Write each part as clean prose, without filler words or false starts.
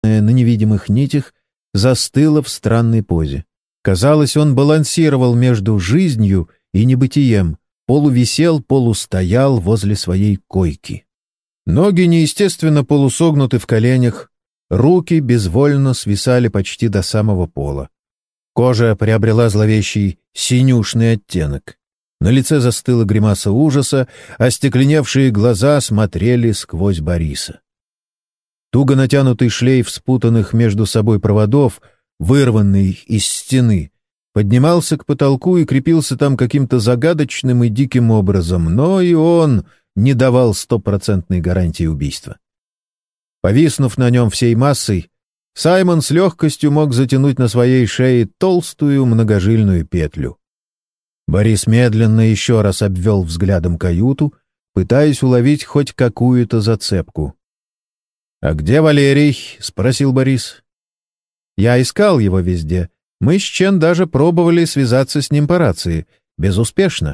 на невидимых нитях, застыло в странной позе. Казалось, он балансировал между жизнью и небытием, полувисел, полустоял возле своей койки. Ноги неестественно полусогнуты в коленях, руки безвольно свисали почти до самого пола. Кожа приобрела зловещий синюшный оттенок. На лице застыла гримаса ужаса, остекленевшие глаза смотрели сквозь Бориса. Туго натянутый шлейф спутанных между собой проводов, вырванный из стены, поднимался к потолку и крепился там каким-то загадочным и диким образом, но и он не давал стопроцентной гарантии убийства. Повиснув на нем всей массой, Саймон с легкостью мог затянуть на своей шее толстую многожильную петлю. Борис медленно еще раз обвел взглядом каюту, пытаясь уловить хоть какую-то зацепку. «А где Валерий?» — спросил Борис. «Я искал его везде. Мы с Чен даже пробовали связаться с ним по рации. Безуспешно».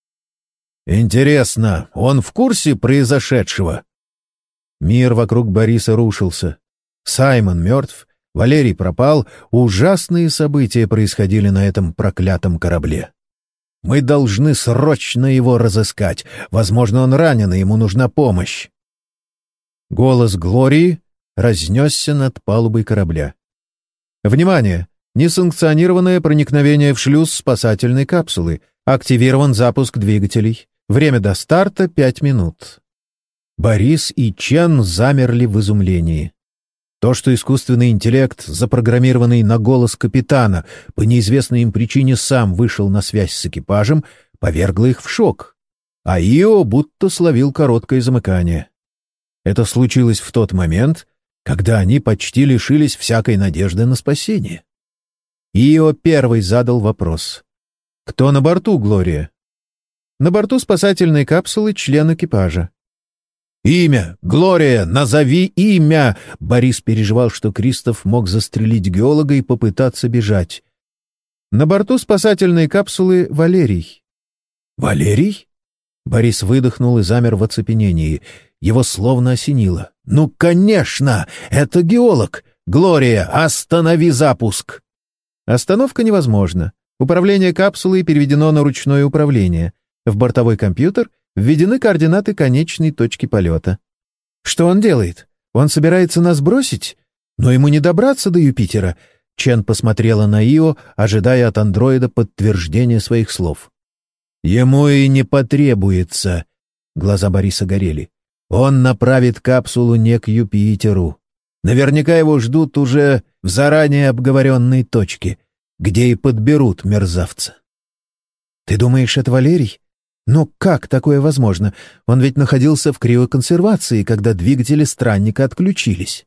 «Интересно, он в курсе произошедшего?» Мир вокруг Бориса рушился. Саймон мертв, Валерий пропал, ужасные события происходили на этом проклятом корабле. «Мы должны срочно его разыскать. Возможно, он ранен, и ему нужна помощь». Голос Глории разнесся над палубой корабля. «Внимание! Несанкционированное проникновение в шлюз спасательной капсулы. Активирован запуск двигателей. Время до старта — 5 минут». Борис и Чен замерли в изумлении. То, что искусственный интеллект, запрограммированный на голос капитана, по неизвестной им причине сам вышел на связь с экипажем, повергло их в шок. А Ио будто словил короткое замыкание. Это случилось в тот момент, когда они почти лишились всякой надежды на спасение. Ио первый задал вопрос. «Кто на борту, Глория?» «На борту спасательной капсулы член экипажа». «Имя! Глория! Назови имя!» Борис переживал, что Кристоф мог застрелить геолога и попытаться бежать. «На борту спасательной капсулы Валерий». «Валерий?» Борис выдохнул и замер в оцепенении. Его словно осенило. «Ну, конечно! Это геолог! Глория, останови запуск!» «Остановка невозможна. Управление капсулой переведено на ручное управление. В бортовой компьютер введены координаты конечной точки полета». «Что он делает? Он собирается нас бросить? Но ему не добраться до Юпитера». Чен посмотрела на Ио, ожидая от андроида подтверждения своих слов. «Ему и не потребуется». Глаза Бориса горели. «Он направит капсулу не к Юпитеру. Наверняка его ждут уже в заранее обговоренной точке, где и подберут мерзавца». «Ты думаешь, это Валерий? Но как такое возможно? Он ведь находился в криоконсервации, когда двигатели странника отключились».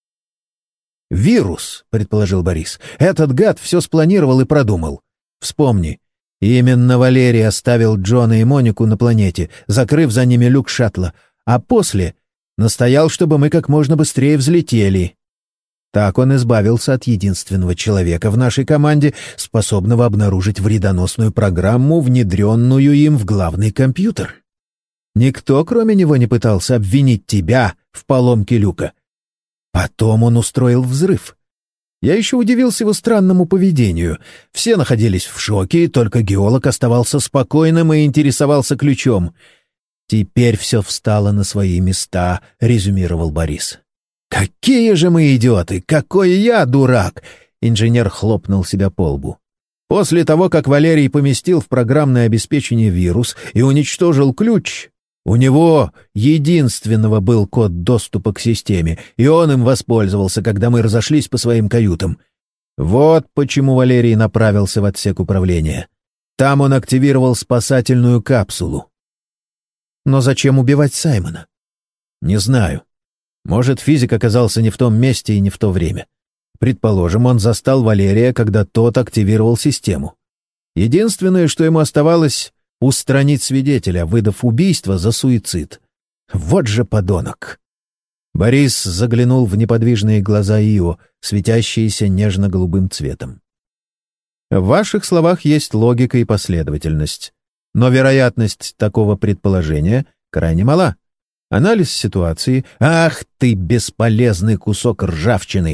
«Вирус», — предположил Борис. «Этот гад все спланировал и продумал. Вспомни, именно Валерий оставил Джона и Монику на планете, закрыв за ними люк шаттла, а после настоял, чтобы мы как можно быстрее взлетели. Так он избавился от единственного человека в нашей команде, способного обнаружить вредоносную программу, внедренную им в главный компьютер. Никто, кроме него, не пытался обвинить тебя в поломке люка. Потом он устроил взрыв. Я еще удивился его странному поведению. Все находились в шоке, только геолог оставался спокойным и интересовался ключом. «Теперь все встало на свои места», — резюмировал Борис. «Какие же мы идиоты! Какой я дурак!» Инженер хлопнул себя по лбу. «После того, как Валерий поместил в программное обеспечение вирус и уничтожил ключ, у него единственного был код доступа к системе, и он им воспользовался, когда мы разошлись по своим каютам. Вот почему Валерий направился в отсек управления. Там он активировал спасательную капсулу». «Но зачем убивать Саймона?» «Не знаю. Может, физик оказался не в том месте и не в то время. Предположим, он застал Валерия, когда тот активировал систему. Единственное, что ему оставалось — устранить свидетеля, выдав убийство за суицид. Вот же подонок!» Борис заглянул в неподвижные глаза Ио, светящиеся нежно-голубым цветом. «В ваших словах есть логика и последовательность. Но вероятность такого предположения крайне мала. Анализ ситуации. Ах ты, бесполезный кусок ржавчины!